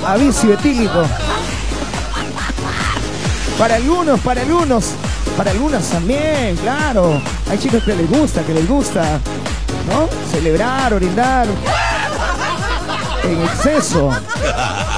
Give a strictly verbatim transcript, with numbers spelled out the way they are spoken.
a vicio etílico. Para algunos, para algunos, para algunas también, claro. Hay chicos que les gusta, que les gusta, ¿no? Celebrar, brindar en exceso.